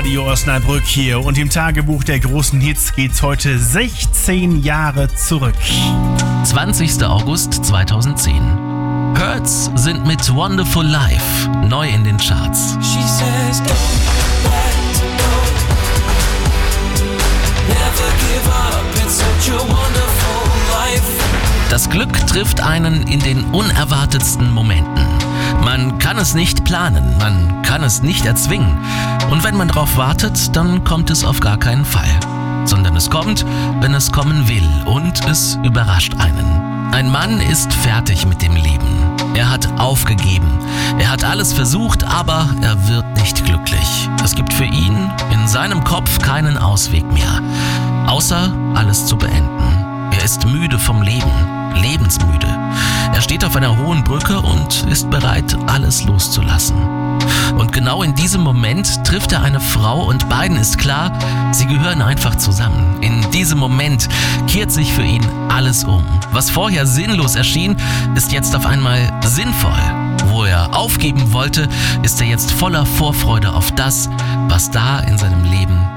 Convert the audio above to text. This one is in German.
Radio Osnabrück hier und im Tagebuch der großen Hits geht's heute 16 Jahre zurück. 20. August 2010. Hurts sind mit Wonderful Life neu in den Charts. She says, don't let go. Never give up, it's such a wonderful life. Das Glück trifft einen in den unerwartetsten Momenten. Man kann es nicht planen, man kann es nicht erzwingen. Und wenn man drauf wartet, dann kommt es auf gar keinen Fall. Sondern es kommt, wenn es kommen will, und es überrascht einen. Ein Mann ist fertig mit dem Leben. Er hat aufgegeben. Er hat alles versucht, aber er wird nicht glücklich. Es gibt für ihn in seinem Kopf keinen Ausweg mehr, außer alles zu beenden. Er ist müde vom Leben, lebensmüde. Er steht auf einer hohen Brücke und ist bereit, alles loszulassen. Und genau in diesem Moment trifft er eine Frau und beiden ist klar, sie gehören einfach zusammen. In diesem Moment kehrt sich für ihn alles um. Was vorher sinnlos erschien, ist jetzt auf einmal sinnvoll. Wo er aufgeben wollte, ist er jetzt voller Vorfreude auf das, was da in seinem Leben